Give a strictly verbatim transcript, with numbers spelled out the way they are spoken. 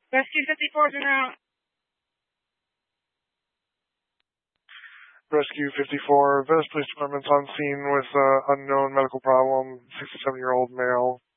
Rescue fifty-four is en route. Rescue fifty-four, Venice Police Department's on scene with uh, unknown medical problem, sixty-seven-year-old male.